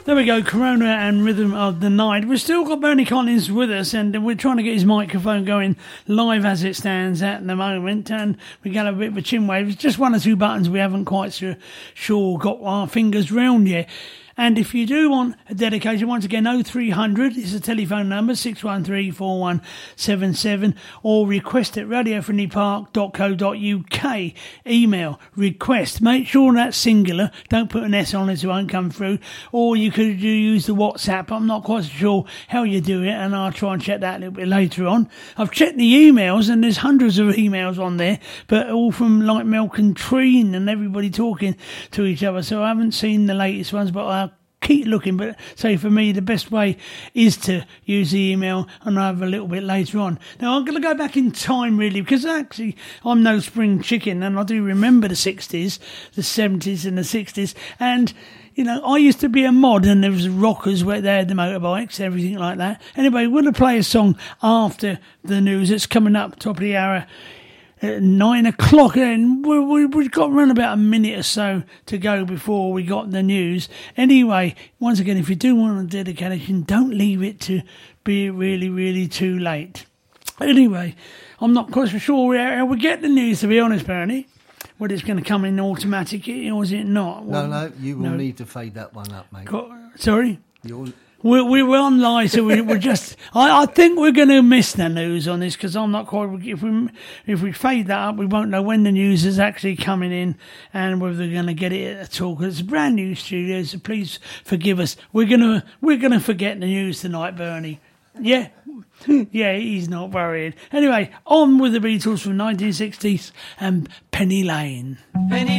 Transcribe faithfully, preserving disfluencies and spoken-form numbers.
There we go, Corona and Rhythm of the Night. We've still got Bernie Collins with us, and we're trying to get his microphone going live as it stands at the moment, and we got a bit of a chin wave. It's just one or two buttons we haven't quite sure, sure got our fingers round yet. And if you do want a dedication, once again, oh three hundred is the telephone number, six one three, four one seven seven, or request at radio friendly park dot co dot uk. Email, request. Make sure that's singular. Don't put an S on it so it won't come through. Or you could use the WhatsApp. I'm not quite sure how you do it, and I'll try and check that a little bit later on. I've checked the emails, and there's hundreds of emails on there, but all from like Malcolm Treen and everybody talking to each other. So I haven't seen the latest ones, but I keep looking. But say for me, the best way is to use the email, and I have a little bit later on. Now I'm going to go back in time really, because actually I'm no spring chicken, and I do remember the sixties, the seventies and the sixties. And you know, I used to be a mod, and there was rockers where they had the motorbikes, everything like that. Anyway, we're going to play a song after the news. It's coming up top of the hour at nine o'clock, and we, we, we've got around about a minute or so to go before we got the news. Anyway, once again, if you do want a dedication, don't leave it to be really, really too late. Anyway, I'm not quite sure how we get the news, to be honest, Bernie. Whether it's going to come in automatic or is it not? No, well, no, you will no. need to fade that one up, mate. Sorry? You'll... We're, we're on live, so we, we're just. I, I think we're going to miss the news on this, because I'm not quite. If we if we fade that up, we won't know when the news is actually coming in and whether they're going to get it at all. Because it's a brand new studio, so please forgive us. We're gonna we're gonna forget the news tonight, Bernie. Yeah, yeah, he's not worried. Anyway, on with the Beatles from nineteen sixties and Penny Lane. Penny